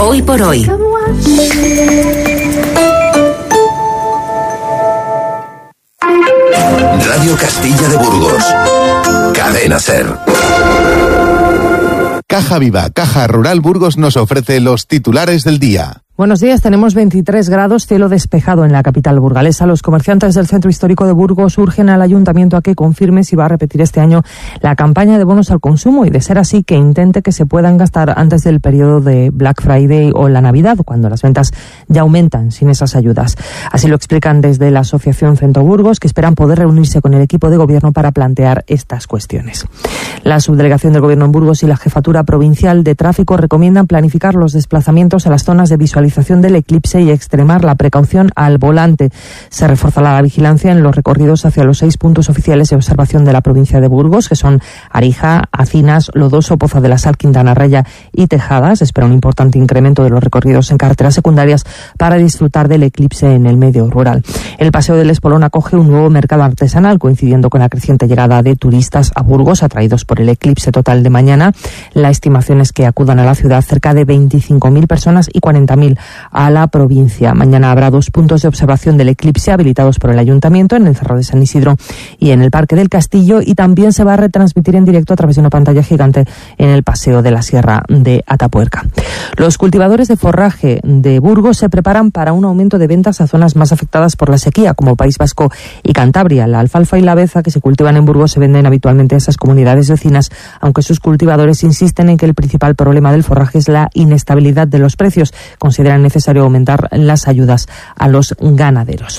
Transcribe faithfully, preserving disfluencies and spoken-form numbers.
Hoy por hoy. Radio Castilla de Burgos. Cadena SER. Caja Viva, Caja Rural Burgos nos ofrece los titulares del día. Buenos días, tenemos veintitrés grados, cielo despejado en la capital burgalesa. Los comerciantes del centro histórico de Burgos urgen al ayuntamiento a que confirme si va a repetir este año la campaña de bonos al consumo y, de ser así, que intente que se puedan gastar antes del periodo de Black Friday o la Navidad, cuando las ventas ya aumentan sin esas ayudas. Así lo explican desde la Asociación Centro Burgos, que esperan poder reunirse con el equipo de gobierno para plantear estas cuestiones. La subdelegación del gobierno en Burgos y la jefatura provincial de tráfico recomiendan planificar los desplazamientos a las zonas de visualización del eclipse y extremar la precaución al volante. Se reforzará la vigilancia en los recorridos hacia los seis puntos oficiales de observación de la provincia de Burgos, que son Arija, Acinas, Lodoso, Poza de la Sal, Quintana Raya y Tejadas. Se espera un importante incremento de los recorridos en carreteras secundarias para disfrutar del eclipse en el medio rural. El Paseo del Espolón acoge un nuevo mercado artesanal, coincidiendo con la creciente llegada de turistas a Burgos, atraídos por el eclipse total de mañana. La estimación es que acudan a la ciudad cerca de veinticinco mil personas y cuarenta mil a la provincia. Mañana habrá dos puntos de observación del eclipse habilitados por el Ayuntamiento, en el Cerro de San Isidro y en el Parque del Castillo, y también se va a retransmitir en directo a través de una pantalla gigante en el Paseo de la Sierra de Atapuerca. Los cultivadores de forraje de Burgos se preparan para un aumento de ventas a zonas más afectadas por la sequía, como País Vasco y Cantabria. La alfalfa y la beza que se cultivan en Burgos se venden habitualmente a esas comunidades vecinas, aunque sus cultivadores insisten en que el principal problema del forraje es la inestabilidad de los precios. Consideran necesario aumentar las ayudas a los ganaderos.